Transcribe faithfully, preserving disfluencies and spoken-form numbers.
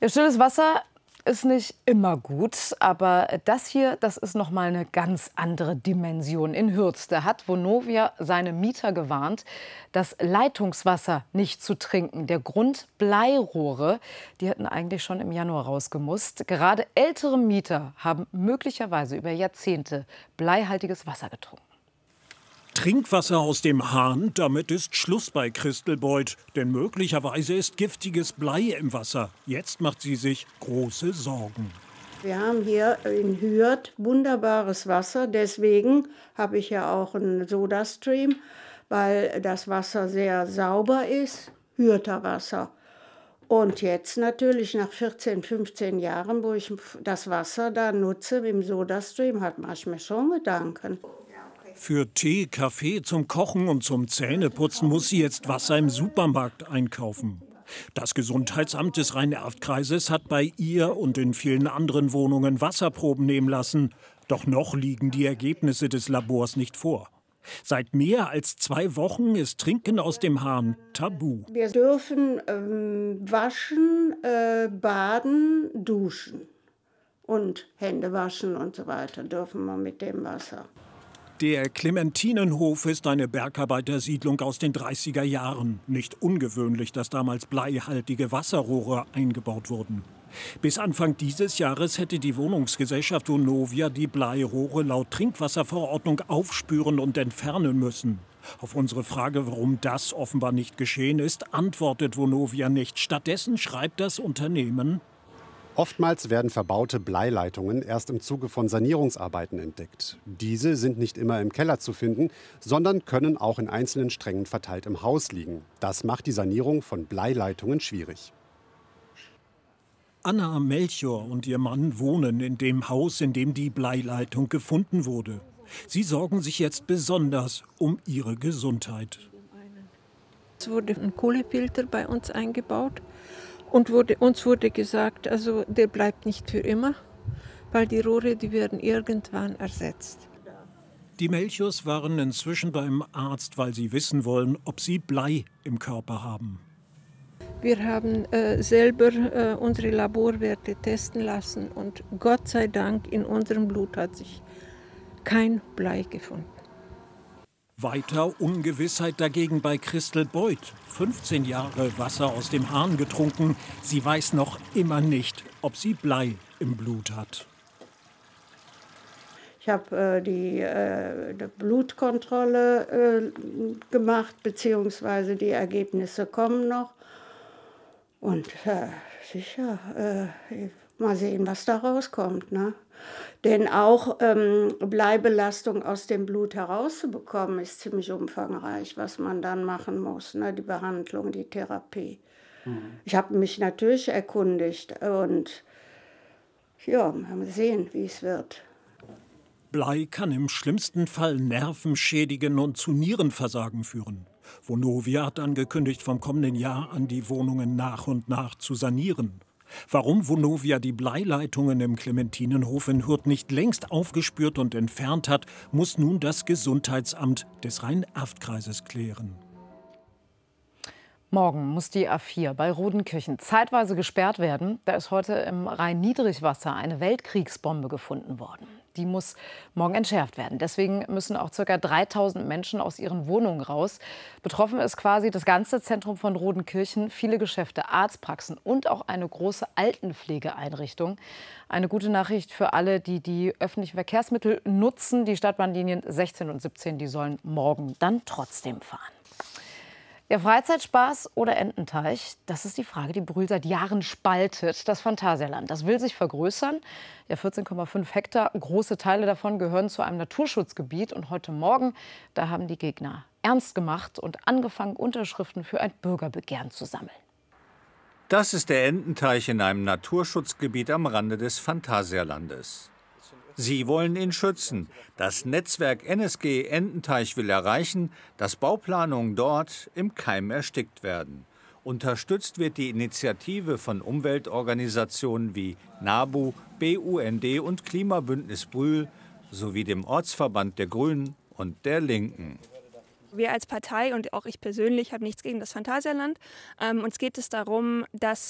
Ja, stilles Wasser ist nicht immer gut, aber das hier, das ist noch mal eine ganz andere Dimension. In Hürth, da hat Vonovia seine Mieter gewarnt, das Leitungswasser nicht zu trinken. Der Grund: Bleirohre, die hätten eigentlich schon im Januar rausgemusst. Gerade ältere Mieter haben möglicherweise über Jahrzehnte bleihaltiges Wasser getrunken. Trinkwasser aus dem Hahn, damit ist Schluss bei Christel Beuth. Denn möglicherweise ist giftiges Blei im Wasser. Jetzt macht sie sich große Sorgen. Wir haben hier in Hürth wunderbares Wasser. Deswegen habe ich ja auch einen Sodastream, weil das Wasser sehr sauber ist. Hürther Wasser. Und jetzt natürlich nach vierzehn, fünfzehn Jahren, wo ich das Wasser da nutze im Sodastream, hat mache ich mir schon Gedanken. Für Tee, Kaffee, zum Kochen und zum Zähneputzen muss sie jetzt Wasser im Supermarkt einkaufen. Das Gesundheitsamt des Rhein-Erft-Kreises hat bei ihr und in vielen anderen Wohnungen Wasserproben nehmen lassen. Doch noch liegen die Ergebnisse des Labors nicht vor. Seit mehr als zwei Wochen ist Trinken aus dem Hahn tabu. Wir dürfen ähm, waschen, äh, baden, duschen und Hände waschen und so weiter dürfen wir mit dem Wasser. Der Clementinenhof ist eine Bergarbeitersiedlung aus den dreißiger Jahren. Nicht ungewöhnlich, dass damals bleihaltige Wasserrohre eingebaut wurden. Bis Anfang dieses Jahres hätte die Wohnungsgesellschaft Vonovia die Bleirohre laut Trinkwasserverordnung aufspüren und entfernen müssen. Auf unsere Frage, warum das offenbar nicht geschehen ist, antwortet Vonovia nicht. Stattdessen schreibt das Unternehmen: Oftmals werden verbaute Bleileitungen erst im Zuge von Sanierungsarbeiten entdeckt. Diese sind nicht immer im Keller zu finden, sondern können auch in einzelnen Strängen verteilt im Haus liegen. Das macht die Sanierung von Bleileitungen schwierig. Anna Melchior und ihr Mann wohnen in dem Haus, in dem die Bleileitung gefunden wurde. Sie sorgen sich jetzt besonders um ihre Gesundheit. Es wurde ein Kohlefilter bei uns eingebaut. Und wurde, uns wurde gesagt, also der bleibt nicht für immer, weil die Rohre, die werden irgendwann ersetzt. Die Melchiors waren inzwischen beim Arzt, weil sie wissen wollen, ob sie Blei im Körper haben. Wir haben äh, selber äh, unsere Laborwerte testen lassen und Gott sei Dank in unserem Blut hat sich kein Blei gefunden. Weiter Ungewissheit dagegen bei Christel Beuth. fünfzehn Jahre Wasser aus dem Hahn getrunken. Sie weiß noch immer nicht, ob sie Blei im Blut hat. Ich habe äh, die, äh, die Blutkontrolle äh, gemacht, beziehungsweise die Ergebnisse kommen noch. Und äh, sicher, äh, mal sehen, was da rauskommt, ne? Denn auch ähm, Bleibelastung aus dem Blut herauszubekommen, ist ziemlich umfangreich, was man dann machen muss, ne? Die Behandlung, die Therapie. Mhm. Ich habe mich natürlich erkundigt und ja, mal sehen, wie es wird. Blei kann im schlimmsten Fall Nerven schädigen und zu Nierenversagen führen. Vonovia hat angekündigt, vom kommenden Jahr an die Wohnungen nach und nach zu sanieren. Warum Vonovia die Bleileitungen im Clementinenhof in Hürth nicht längst aufgespürt und entfernt hat, muss nun das Gesundheitsamt des Rhein-Erft-Kreises klären. Morgen muss die A vier bei Rodenkirchen zeitweise gesperrt werden. Da ist heute im Rhein-Niedrigwasser eine Weltkriegsbombe gefunden worden. Die muss morgen entschärft werden. Deswegen müssen auch ca. dreitausend Menschen aus ihren Wohnungen raus. Betroffen ist quasi das ganze Zentrum von Rodenkirchen, viele Geschäfte, Arztpraxen und auch eine große Altenpflegeeinrichtung. Eine gute Nachricht für alle, die die öffentlichen Verkehrsmittel nutzen. Die Stadtbahnlinien sechzehn und siebzehn, die sollen morgen dann trotzdem fahren. Ja, Freizeitspaß oder Ententeich, das ist die Frage, die Brühl seit Jahren spaltet. Das Phantasialand, das will sich vergrößern. Ja, vierzehn Komma fünf Hektar, große Teile davon gehören zu einem Naturschutzgebiet. Und heute Morgen, da haben die Gegner ernst gemacht und angefangen, Unterschriften für ein Bürgerbegehren zu sammeln. Das ist der Ententeich in einem Naturschutzgebiet am Rande des Phantasialandes. Sie wollen ihn schützen. Das Netzwerk N S G Ententeich will erreichen, dass Bauplanungen dort im Keim erstickt werden. Unterstützt wird die Initiative von Umweltorganisationen wie NABU, B U N D und Klimabündnis Brühl sowie dem Ortsverband der Grünen und der Linken. Wir als Partei und auch ich persönlich habe nichts gegen das Phantasialand. Ähm, uns geht es darum, dass